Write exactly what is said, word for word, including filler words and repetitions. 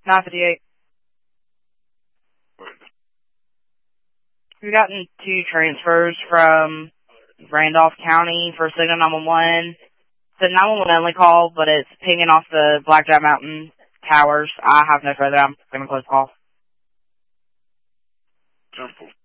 nine fifty-eight. We've gotten two transfers from Randolph County for Signal nine one one. It's a nine one one only call, but it's pinging off the Blackjack Mountain towers. I have no further. I'm going to close the call. Simple.